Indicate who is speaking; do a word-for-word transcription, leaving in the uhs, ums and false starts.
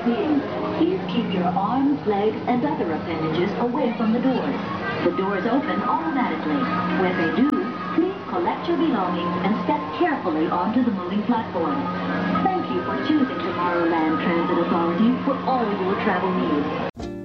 Speaker 1: beings. Please keep your arms, legs, and other appendages away from the doors. The doors open automatically. When they do, please collect your belongings and step carefully onto the moving platform. Thank you for choosing Tomorrowland Transit Authority for all your travel needs.